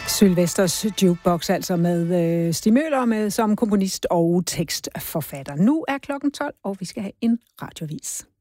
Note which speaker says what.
Speaker 1: Sylvesters Jukebox, altså med Stig Møller med som komponist og tekstforfatter. Nu er klokken 12, og vi skal have en radiovis.